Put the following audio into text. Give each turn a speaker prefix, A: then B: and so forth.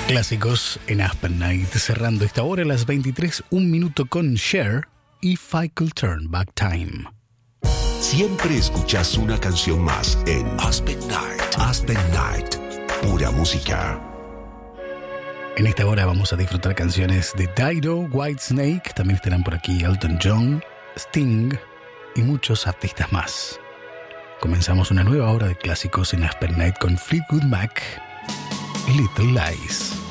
A: Clásicos en Aspen Night, cerrando esta hora a las 23, un minuto con Cher y If I Could Turn Back Time.
B: Siempre escuchas una canción más en Aspen Night. Aspen Night, pura música.
A: En esta hora vamos a disfrutar canciones de Dido, Whitesnake, también estarán por aquí Elton John, Sting y muchos artistas más. Comenzamos una nueva hora de clásicos en Aspen Night con Fleetwood Mac, Little Lies.